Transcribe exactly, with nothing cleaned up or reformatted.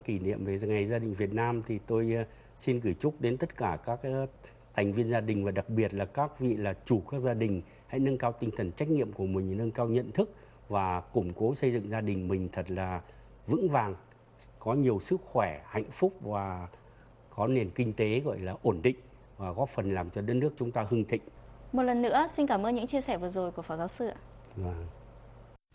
Kỷ niệm về ngày gia đình Việt Nam thì tôi xin gửi chúc đến tất cả các thành viên gia đình và đặc biệt là các vị là chủ các gia đình hãy nâng cao tinh thần trách nhiệm của mình, nâng cao nhận thức và củng cố xây dựng gia đình mình thật là vững vàng, có nhiều sức khỏe, hạnh phúc và có nền kinh tế gọi là ổn định và góp phần làm cho đất nước chúng ta hưng thịnh. Một lần nữa xin cảm ơn những chia sẻ vừa rồi của Phó Giáo sư ạ. Vâng.